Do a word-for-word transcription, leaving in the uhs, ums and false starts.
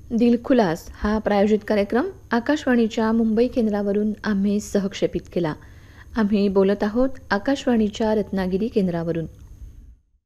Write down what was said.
दिलखुलास हा प्रायोजित कार्यक्रम आकाशवाणीच्या मुंबई केंद्रावरून आम्ही सहक्षेपित केला. आम्ही बोलत आहोत आकाशवाणीच्या रत्नागिरी केंद्रावरून.